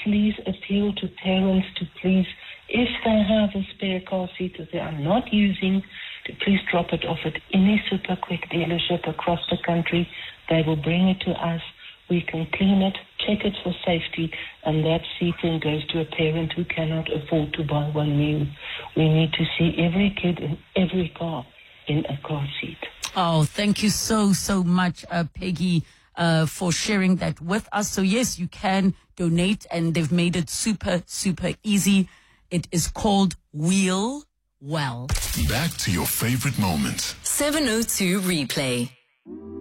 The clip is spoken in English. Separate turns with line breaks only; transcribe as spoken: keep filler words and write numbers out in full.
please appeal to parents to please, if they have a spare car seat that they are not using, to please drop it off at any Super Quick dealership across the country. They will bring it to us. We can clean it, check it for safety, and that seating goes to a parent who cannot afford to buy one new. We need to see every kid in every car in a car seat.
Oh, thank you so, so much, uh, Peggy, uh, for sharing that with us. So yes, you can donate, and they've made it super, super easy. It is called Wheel Well.
Back to your favorite moments.
seven oh two Replay.